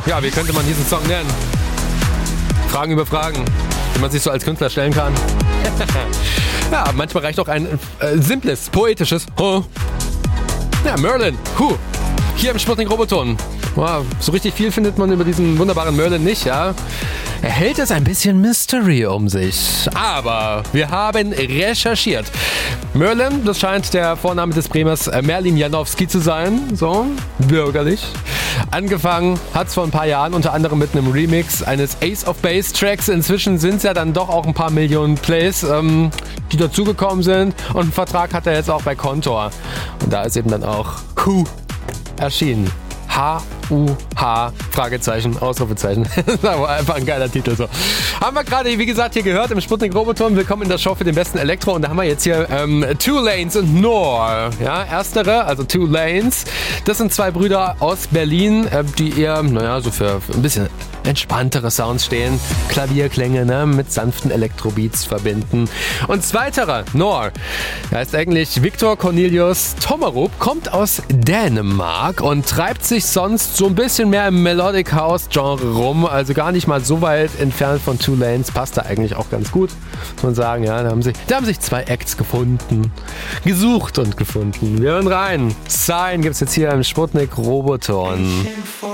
Ja, wie könnte man diesen Song nennen? Fragen über Fragen, die man sich so als Künstler stellen kann. Ja, manchmal reicht auch ein simples, poetisches Ja, Merlin, hier im Sputnik Roboton. Wow, so richtig viel findet man über diesen wunderbaren Merlin nicht, ja. Er hält es ein bisschen Mystery um sich. Aber wir haben recherchiert. Merlin, das scheint der Vorname des Bremers Merlin Janowski zu sein. So, bürgerlich. Angefangen hat es vor ein paar Jahren unter anderem mit einem Remix eines Ace of Base Tracks. Inzwischen sind es ja dann doch auch ein paar Millionen Plays, die dazugekommen sind. Und einen Vertrag hat er jetzt auch bei Kontor. Und da ist eben dann auch erschienen. H-U-H, Fragezeichen, Ausrufezeichen. Das war einfach ein geiler Titel. So. Haben wir gerade, wie gesagt, hier gehört im Sputnik Roboton. Willkommen in der Show für den besten Elektro. Und da haben wir jetzt hier Two Lanes und Nor. Ja, erstere, also Two Lanes. Das sind zwei Brüder aus Berlin, die eher, so für ein bisschen entspanntere Sounds stehen. Klavierklänge, ne, mit sanften Elektrobeats verbinden. Und zweiterer, Nor, der heißt eigentlich Viktor Cornelius Tommerup, kommt aus Dänemark und treibt sich sonst so ein bisschen mehr im Melodic House Genre rum, also gar nicht mal so weit entfernt von Two Lanes, passt da eigentlich auch ganz gut, muss man sagen, ja, da haben sich zwei Acts gefunden, gesucht und gefunden. Wir hören rein. Sign gibt's jetzt hier im Sputnik Roboton.